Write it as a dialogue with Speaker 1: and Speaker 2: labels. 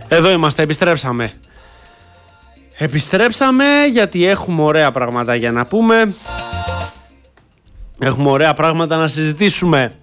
Speaker 1: Εδώ είμαστε, επιστρέψαμε. Επιστρέψαμε γιατί έχουμε ωραία πράγματα για να πούμε. Έχουμε ωραία πράγματα να συζητήσουμε.